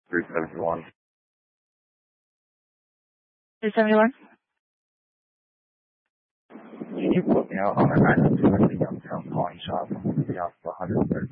371. 371? Can you put me out on an active listing? I'm calling shop. Yeah, for 130.